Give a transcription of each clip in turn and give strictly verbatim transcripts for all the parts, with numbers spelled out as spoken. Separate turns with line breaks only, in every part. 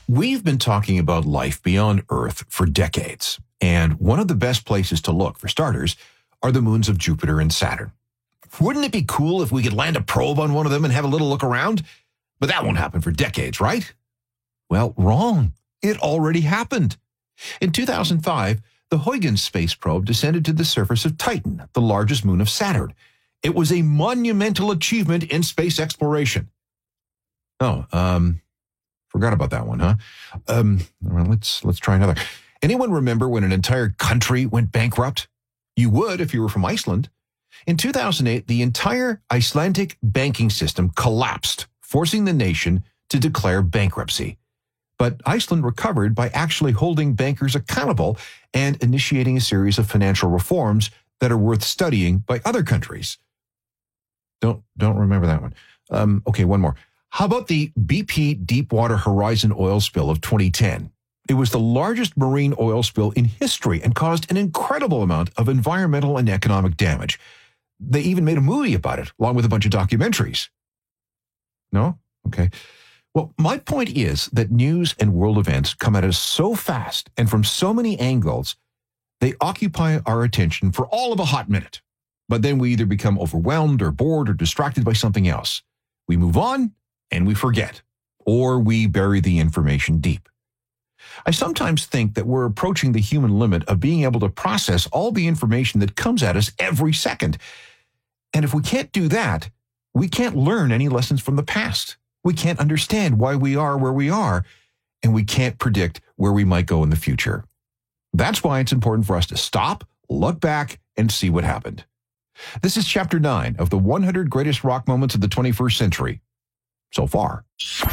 We've been talking about life beyond Earth for decades, and one of the best places to look, for starters, are the moons of Jupiter and Saturn. Wouldn't it be cool if we could land a probe on one of them and have a little look around? But that won't happen for decades, right? Well, wrong. It already happened. In two thousand five, the Huygens space probe descended to the surface of Titan, the largest moon of Saturn. It was a monumental achievement in space exploration. Oh, um... Forgot about that one, huh? Um, well, let's let's try another. Anyone remember when an entire country went bankrupt? You would if you were from Iceland. In two thousand eight, the entire Icelandic banking system collapsed, forcing the nation to declare bankruptcy. But Iceland recovered by actually holding bankers accountable and initiating a series of financial reforms that are worth studying by other countries. Don't don't remember that one. Um, okay, one more. How about the B P Deepwater Horizon oil spill of twenty ten? It was the largest marine oil spill in history and caused an incredible amount of environmental and economic damage. They even made a movie about it, along with a bunch of documentaries. No? Okay. Well, my point is that news and world events come at us so fast and from so many angles, they occupy our attention for all of a hot minute. But then we either become overwhelmed or bored or distracted by something else. We move on, and we forget, or we bury the information deep. I sometimes think that we're approaching the human limit of being able to process all the information that comes at us every second. And if we can't do that, we can't learn any lessons from the past. We can't understand why we are where we are, and we can't predict where we might go in the future. That's why it's important for us to stop, look back, and see what happened. This is Chapter nine of the one hundred Greatest Rock Moments of the twenty-first Century. So far.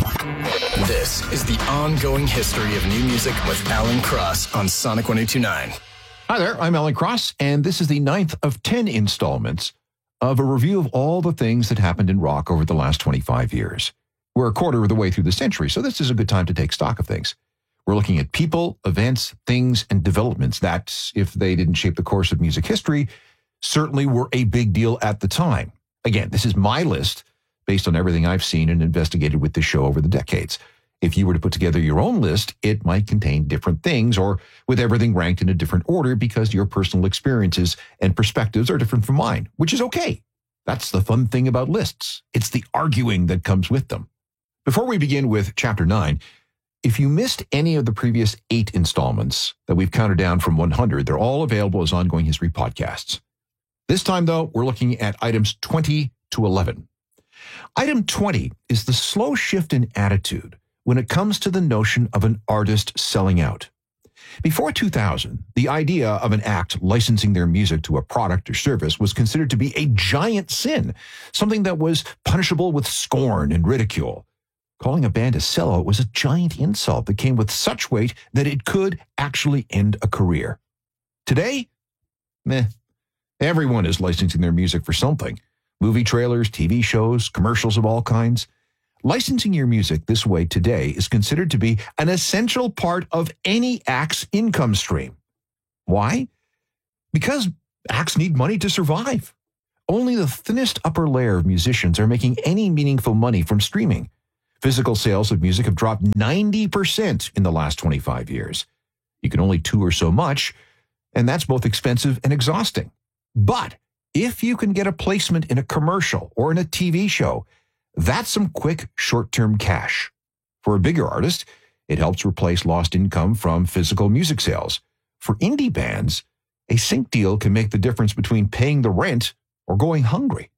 This is the ongoing history of new music with Alan Cross on Sonic one oh two point nine.
Hi there, I'm Alan Cross, and this is the ninth of ten installments of a review of all the things that happened in rock over the last twenty-five years. We're a quarter of the way through the century, so this is a good time to take stock of things. We're looking at people, events, things, and developments that, if they didn't shape the course of music history, certainly were a big deal at the time. Again, this is my list, based on everything I've seen and investigated with this show over the decades. If you were to put together your own list, it might contain different things or with everything ranked in a different order because your personal experiences and perspectives are different from mine, which is okay. That's the fun thing about lists. It's the arguing that comes with them. Before we begin with Chapter nine, if you missed any of the previous eight installments that we've counted down from one hundred, they're all available as ongoing history podcasts. This time, though, we're looking at items twenty to eleven. Item twenty is the slow shift in attitude when it comes to the notion of an artist selling out. Before two thousand, the idea of an act licensing their music to a product or service was considered to be a giant sin, something that was punishable with scorn and ridicule. Calling a band a sellout was a giant insult that came with such weight that it could actually end a career. Today, meh, everyone is licensing their music for something. Movie trailers, T V shows, commercials of all kinds. Licensing your music this way today is considered to be an essential part of any act's income stream. Why? Because acts need money to survive. Only the thinnest upper layer of musicians are making any meaningful money from streaming. Physical sales of music have dropped ninety percent in the last twenty-five years. You can only tour so much, and that's both expensive and exhausting. But if you can get a placement in a commercial or in a T V show, that's some quick, short-term cash. For a bigger artist, it helps replace lost income from physical music sales. For indie bands, a sync deal can make the difference between paying the rent or going hungry.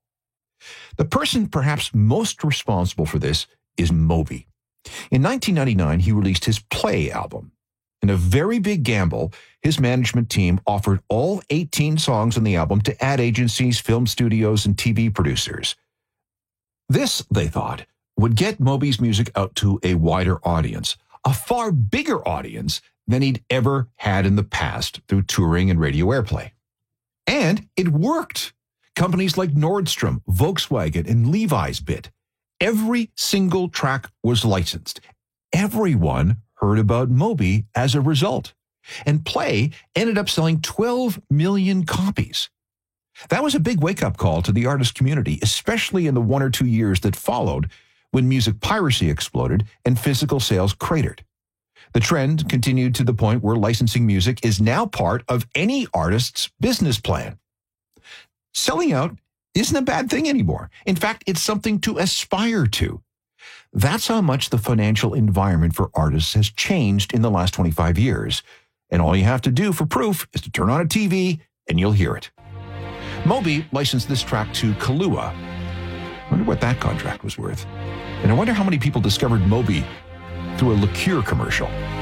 The person perhaps most responsible for this is Moby. In nineteen ninety-nine, he released his Play album. In a very big gamble, his management team offered all eighteen songs on the album to ad agencies, film studios, and T V producers. This, they thought, would get Moby's music out to a wider audience, a far bigger audience than he'd ever had in the past through touring and radio airplay. And it worked. Companies like Nordstrom, Volkswagen, and Levi's bid. Every single track was licensed. Everyone heard about Moby as a result. And Play ended up selling twelve million copies. That was a big wake-up call to the artist community, especially in the one or two years that followed when music piracy exploded and physical sales cratered. The trend continued to the point where licensing music is now part of any artist's business plan. Selling out isn't a bad thing anymore. In fact, it's something to aspire to. That's how much the financial environment for artists has changed in the last twenty-five years. And all you have to do for proof is to turn on a T V and you'll hear it. Moby licensed this track to Kahlua. I wonder what that contract was worth. And I wonder how many people discovered Moby through a liqueur commercial.